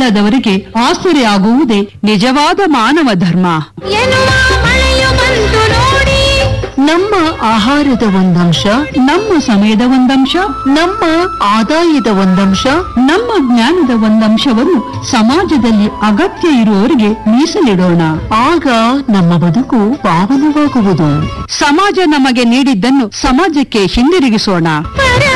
ಇಲ್ಲದವರಿಗೆ ಆಸರೆ ಆಗುವುದೇ ನಿಜವಾದ ಮಾನವ ಧರ್ಮ. ನಮ್ಮ ಆಹಾರದ ಒಂದಂಶ, ನಮ್ಮ ಸಮಯದ ಒಂದಂಶ, ನಮ್ಮ ಆದಾಯದ ಒಂದಂಶ, ನಮ್ಮ ಜ್ಞಾನದ ಒಂದಂಶವನ್ನು ಸಮಾಜದಲ್ಲಿ ಅಗತ್ಯ ಇರುವವರಿಗೆ ಮೀಸಲಿಡೋಣ. ಆಗ ನಮ್ಮ ಬದುಕು ಪಾವನವಾಗುವುದು. ಸಮಾಜ ನಮಗೆ ನೀಡಿದ್ದನ್ನು ಸಮಾಜಕ್ಕೆ ಹಿಂದಿರುಗಿಸೋಣ.